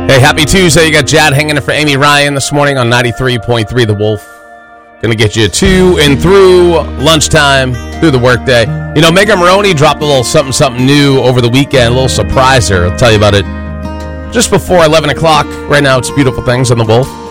Hey, happy Tuesday. You got Jad hanging in for Amy Ryan this morning on 93.3 The Wolf. Going to get you to and through lunchtime, through the workday. You know, Megan Maroney dropped a little something new over the weekend, a little surpriser. I'll tell you about it just before 11 o'clock. Right now, it's Beautiful Things on The Wolf.